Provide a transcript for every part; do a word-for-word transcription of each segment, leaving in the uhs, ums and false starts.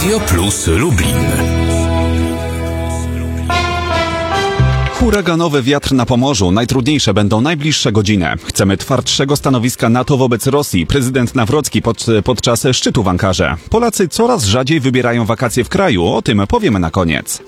Radio Plus Lublin. Huraganowy wiatr na Pomorzu. Najtrudniejsze będą najbliższe godziny. Chcemy twardszego stanowiska NATO wobec Rosji. Prezydent Nawrocki pod, podczas szczytu w Ankarze. Polacy coraz rzadziej wybierają wakacje w kraju. O tym powiemy na koniec.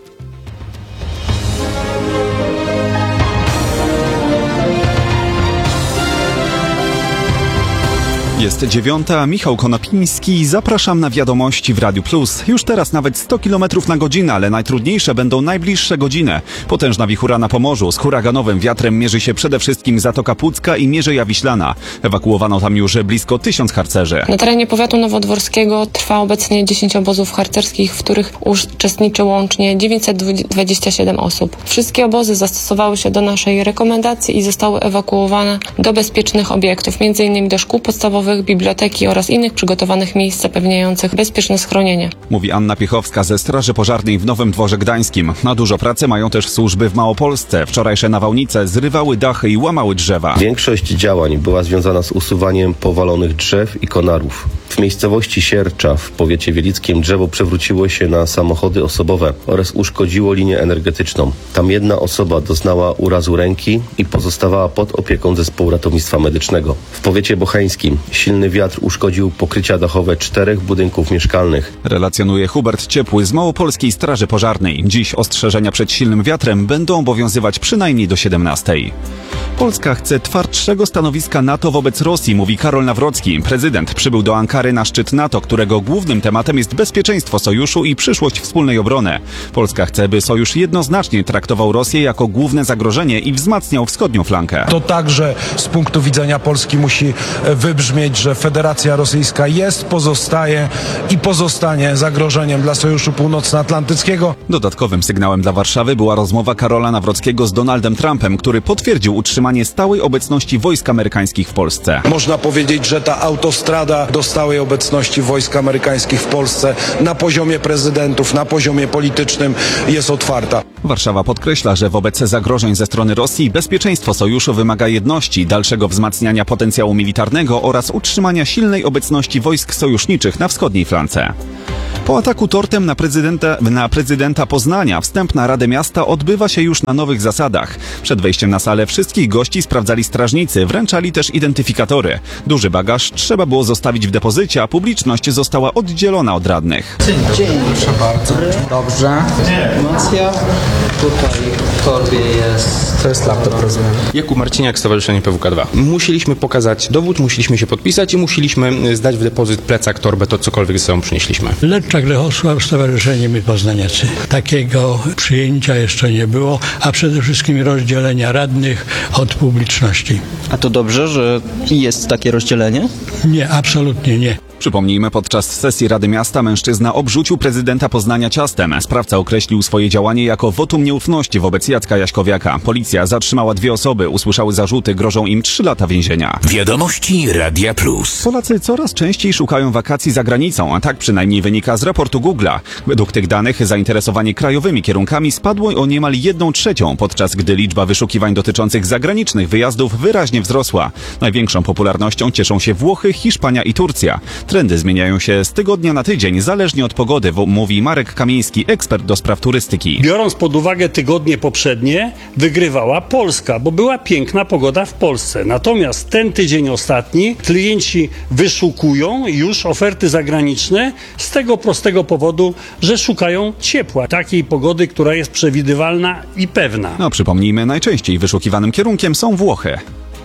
Jest dziewiąta, Michał Konopiński, zapraszam na wiadomości w Radiu Plus. Już teraz nawet sto kilometrów na godzinę, ale najtrudniejsze będą najbliższe godziny. Potężna wichura na Pomorzu z huraganowym wiatrem mierzy się przede wszystkim Zatoka Pucka i Mierzeja Wiślana. Ewakuowano tam już blisko tysiąc harcerzy. Na terenie powiatu nowodworskiego trwa obecnie dziesięć obozów harcerskich, w których uczestniczy łącznie dziewięćset dwadzieścia siedem osób. Wszystkie obozy zastosowały się do naszej rekomendacji i zostały ewakuowane do bezpiecznych obiektów, między innymi do szkół podstawowych, biblioteki oraz innych przygotowanych miejsc zapewniających bezpieczne schronienie. Mówi Anna Piechowska ze Straży Pożarnej w Nowym Dworze Gdańskim. Na dużo pracy mają też służby w Małopolsce. Wczorajsze nawałnice zrywały dachy i łamały drzewa. Większość działań była związana z usuwaniem powalonych drzew i konarów. W miejscowości Siercza w powiecie wielickim drzewo przewróciło się na samochody osobowe oraz uszkodziło linię energetyczną. Tam jedna osoba doznała urazu ręki i pozostawała pod opieką zespołu ratownictwa medycznego. W powiecie bocheńskim silny wiatr uszkodził pokrycia dachowe czterech budynków mieszkalnych. Relacjonuje Hubert Ciepły z Małopolskiej Straży Pożarnej. Dziś ostrzeżenia przed silnym wiatrem będą obowiązywać przynajmniej do siedemnastej. Polska chce twardszego stanowiska NATO wobec Rosji, mówi Karol Nawrocki. Prezydent przybył do Ankary na szczyt NATO, którego głównym tematem jest bezpieczeństwo sojuszu i przyszłość wspólnej obrony. Polska chce, by sojusz jednoznacznie traktował Rosję jako główne zagrożenie i wzmacniał wschodnią flankę. To także z punktu widzenia Polski musi wybrzmieć, że Federacja Rosyjska jest, pozostaje i pozostanie zagrożeniem dla Sojuszu Północnoatlantyckiego. Dodatkowym sygnałem dla Warszawy była rozmowa Karola Nawrockiego z Donaldem Trumpem, który potwierdził utrzymanie stałej obecności wojsk amerykańskich w Polsce. Można powiedzieć, że ta autostrada do stałej obecności wojsk amerykańskich w Polsce na poziomie prezydentów, na poziomie politycznym jest otwarta. Warszawa podkreśla, że wobec zagrożeń ze strony Rosji bezpieczeństwo sojuszu wymaga jedności, dalszego wzmacniania potencjału militarnego oraz utrzymania silnej obecności wojsk sojuszniczych na wschodniej flance. Po ataku tortem na prezydenta, na prezydenta Poznania wstępna Rada Miasta odbywa się już na nowych zasadach. Przed wejściem na salę wszystkich gości sprawdzali strażnicy, wręczali też identyfikatory. Duży bagaż trzeba było zostawić w depozycie, a publiczność została oddzielona od radnych. Dzień dobry. Proszę bardzo. Dobrze. Informacja. Tutaj w torbie jest... To jest laptop, rozumiem. Jakub Marciniak, Stowarzyszenie P W K dwa. Musieliśmy pokazać dowód, musieliśmy się podpisać i musieliśmy zdać w depozyt plecak, torbę, to cokolwiek ze sobą przynieśliśmy. Leczak Lechosław, Stowarzyszenie My Poznaniacy. Takiego przyjęcia jeszcze nie było, a przede wszystkim rozdzielenia radnych od publiczności. A to dobrze, że jest takie rozdzielenie? Nie, absolutnie nie. Przypomnijmy, podczas sesji Rady Miasta mężczyzna obrzucił prezydenta Poznania ciastem. Sprawca określił swoje działanie jako wotum nieufności wobec Jacka Jaśkowiaka. Policja zatrzymała dwie osoby, usłyszały zarzuty, grożą im trzy lata więzienia. Wiadomości Radia Plus. Polacy coraz częściej szukają wakacji za granicą, a tak przynajmniej wynika z raportu Google'a. Według tych danych zainteresowanie krajowymi kierunkami spadło o niemal jedną trzecią, podczas gdy liczba wyszukiwań dotyczących zagranicznych wyjazdów wyraźnie wzrosła. Największą popularnością cieszą się Włochy, Hiszpania i Turcja. Trendy zmieniają się z tygodnia na tydzień, zależnie od pogody, mówi Marek Kamiński, ekspert do spraw turystyki. Biorąc pod uwagę tygodnie poprzednie, wygrywała Polska, bo była piękna pogoda w Polsce. Natomiast ten tydzień ostatni klienci wyszukują już oferty zagraniczne z tego prostego powodu, że szukają ciepła, takiej pogody, która jest przewidywalna i pewna. No, przypomnijmy, najczęściej wyszukiwanym kierunkiem są Włochy.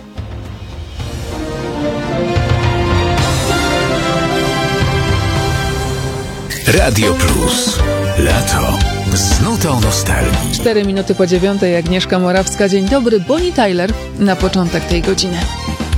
Radio Plus. Lato z nutą nostalgii. Cztery minuty po dziewiątej, Agnieszka Morawska. Dzień dobry, Bonnie Tyler na początek tej godziny.